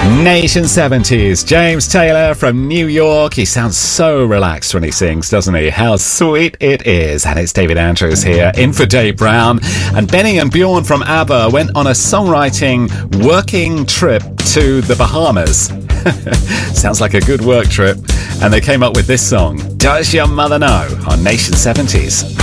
Nation 70s, James Taylor from New York. He sounds so relaxed when he sings, doesn't he? How sweet it is. And it's David Andrews here, in for Dave Brown. And Benny and Bjorn from ABBA went on a songwriting working trip to the Bahamas. Sounds like a good work trip. And they came up with this song, Does Your Mother Know, on Nation 70s.